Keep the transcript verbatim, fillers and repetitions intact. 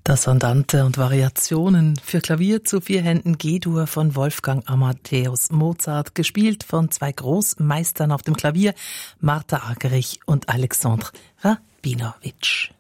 Das Andante und Variationen für Klavier zu vier Händen G-Dur von Wolfgang Amadeus Mozart, gespielt von zwei Großmeistern auf dem Klavier, Martha Argerich und Alexandre Rabinowitsch.